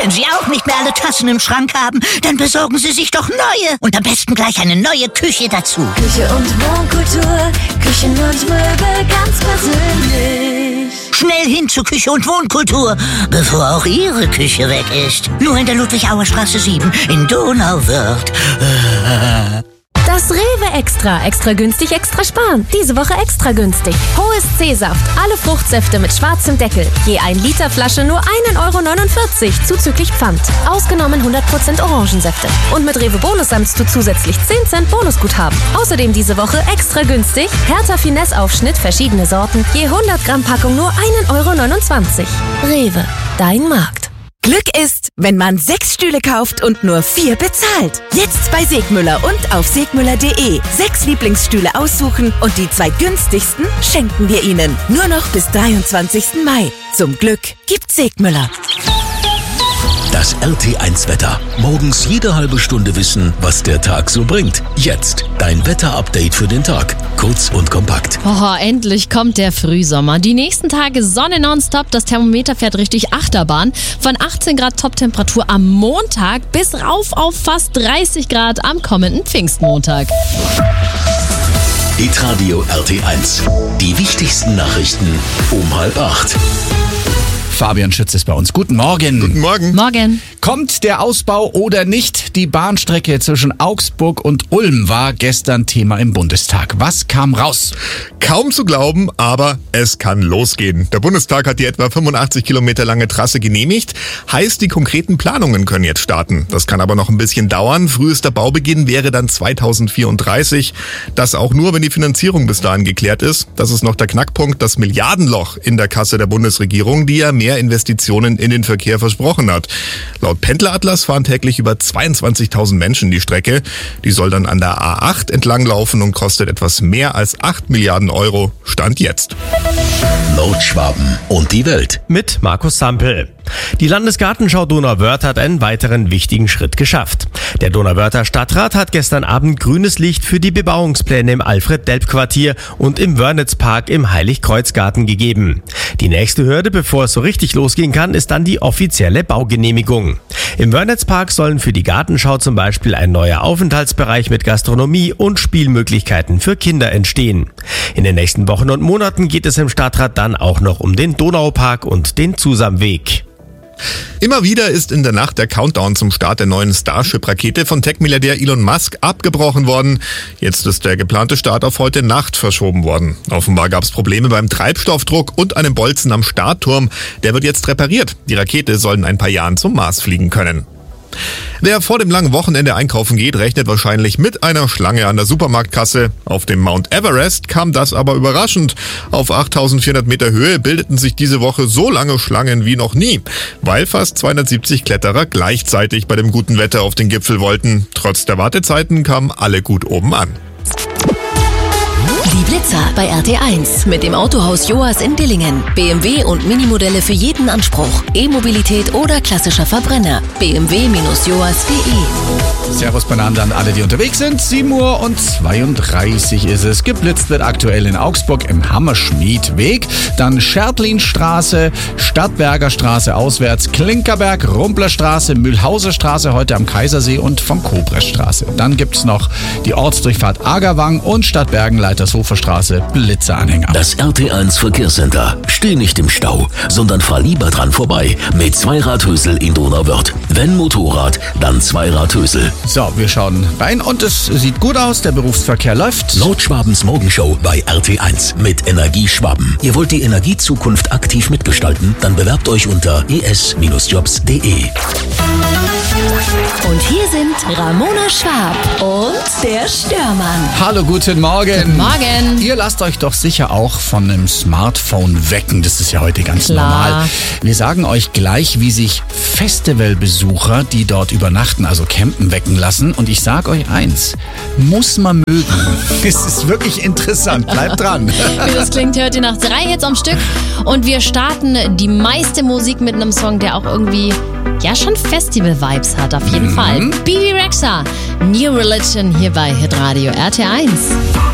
Wenn Sie auch nicht mehr alle Tassen im Schrank haben, dann besorgen Sie sich doch neue. Und am besten gleich eine neue Küche dazu. Küche und Wohnkultur, Küchen und Möbel ganz persönlich. Schnell hin zu Küche und Wohnkultur, bevor auch Ihre Küche weg ist. Nur in der Ludwig-Auer-Straße 7 in Donauwörth. Das Rewe Extra. Extra günstig, extra sparen. Diese Woche extra günstig. Hohes C-Saft. Alle Fruchtsäfte mit schwarzem Deckel. Je 1 Liter Flasche nur 1,49 € zuzüglich Pfand. Ausgenommen 100% Orangensäfte. Und mit Rewe Bonus sammelst du zusätzlich 10 Cent Bonusguthaben. Außerdem diese Woche extra günstig. Hertha Finesse Aufschnitt, verschiedene Sorten. Je 100 Gramm Packung nur 1,29 €. Rewe, dein Markt. Glück ist, wenn man 6 Stühle kauft und nur 4 bezahlt. Jetzt bei Segmüller und auf segmüller.de. 6 Lieblingsstühle aussuchen und die 2 günstigsten schenken wir Ihnen. Nur noch bis 23. Mai. Zum Glück gibt's Segmüller. Das RT1-Wetter. Morgens jede halbe Stunde wissen, was der Tag so bringt. Jetzt dein Wetter-Update für den Tag. Kurz und kompakt. Endlich kommt der Frühsommer. Die nächsten Tage Sonne nonstop. Das Thermometer fährt richtig Achterbahn. Von 18 Grad Toptemperatur am Montag bis rauf auf fast 30 Grad am kommenden Pfingstmontag. Hitradio RT1. Die wichtigsten Nachrichten um 7:30. Fabian Schütz ist bei uns. Guten Morgen. Guten Morgen. Morgen. Kommt der Ausbau oder nicht? Die Bahnstrecke zwischen Augsburg und Ulm war gestern Thema im Bundestag. Was kam raus? Kaum zu glauben, aber es kann losgehen. Der Bundestag hat die etwa 85 Kilometer lange Trasse genehmigt. Heißt, die konkreten Planungen können jetzt starten. Das kann aber noch ein bisschen dauern. Frühester Baubeginn wäre dann 2034. Das auch nur, wenn die Finanzierung bis dahin geklärt ist. Das ist noch der Knackpunkt, das Milliardenloch in der Kasse der Bundesregierung, die ja mehr Investitionen in den Verkehr versprochen hat. Laut Pendleratlas fahren täglich über 22.000 Menschen die Strecke. Die soll dann an der A8 entlanglaufen und kostet etwas mehr als 8 Milliarden Euro. Stand jetzt. Nordschwaben und die Welt. Mit Markus Sampel. Die Landesgartenschau Donauwörth hat einen weiteren wichtigen Schritt geschafft. Der Donauwörther Stadtrat hat gestern Abend grünes Licht für die Bebauungspläne im Alfred-Delp-Quartier und im Wörnitz-Park im Heiligkreuzgarten gegeben. Die nächste Hürde, bevor es so richtig losgehen kann, ist dann die offizielle Baugenehmigung. Im Wörnitz-Park sollen für die Gartenschau zum Beispiel ein neuer Aufenthaltsbereich mit Gastronomie und Spielmöglichkeiten für Kinder entstehen. In den nächsten Wochen und Monaten geht es im Stadtrat dann auch noch um den Donaupark und den Zusamweg. Immer wieder ist in der Nacht der Countdown zum Start der neuen Starship-Rakete von Tech-Milliardär Elon Musk abgebrochen worden. Jetzt ist der geplante Start auf heute Nacht verschoben worden. Offenbar gab es Probleme beim Treibstoffdruck und einem Bolzen am Startturm. Der wird jetzt repariert. Die Rakete soll in ein paar Jahren zum Mars fliegen können. Wer vor dem langen Wochenende einkaufen geht, rechnet wahrscheinlich mit einer Schlange an der Supermarktkasse. Auf dem Mount Everest kam das aber überraschend. Auf 8.400 Meter Höhe bildeten sich diese Woche so lange Schlangen wie noch nie, weil fast 270 Kletterer gleichzeitig bei dem guten Wetter auf den Gipfel wollten. Trotz der Wartezeiten kamen alle gut oben an. Die Blitzer bei RT1 mit dem Autohaus Joas in Dillingen. BMW und Minimodelle für jeden Anspruch. E-Mobilität oder klassischer Verbrenner. bmw-joas.de. Servus beieinander an alle, die unterwegs sind. 7:32 Uhr ist es. Geblitzt wird aktuell in Augsburg im Hammerschmiedweg. Dann Schertlinstraße, Stadtberger Straße auswärts, Klinkerberg, Rumplerstraße, Mühlhauser Straße heute am Kaisersee und vom Kobrestraße. Dann gibt's noch die Ortsdurchfahrt Agerwang und Stadtbergen Leitershofer Straße, Blitzeranhänger. Das RT1 Verkehrscenter. Steh nicht im Stau, sondern fahr lieber dran vorbei mit Zweiradhösel in Donauwörth. Wenn Motorrad, dann Zweiradhösel. So, wir schauen rein und es sieht gut aus, der Berufsverkehr läuft. Nordschwabens Morgenshow bei RT1 mit Energieschwaben. Ihr wollt die Energiezukunft aktiv mitgestalten? Dann bewerbt euch unter es-jobs.de. Und hier sind Ramona Schwab und der Störmann. Hallo, guten Morgen. Guten Morgen. Ihr lasst euch doch sicher auch von einem Smartphone wecken. Das ist ja heute ganz Klar. normal. Wir sagen euch gleich, wie sich Festivalbesucher, die dort übernachten, also campen, wecken lassen. Und ich sag euch eins, muss man mögen. Es ist wirklich interessant. Bleibt dran. Wie das klingt, hört ihr nach 3 Hits am Stück. Und wir starten die meiste Musik mit einem Song, der auch irgendwie schon Festival-Vibes hat, auf jeden Fall. Bebe Rexha, New Religion hier bei Hitradio RT1.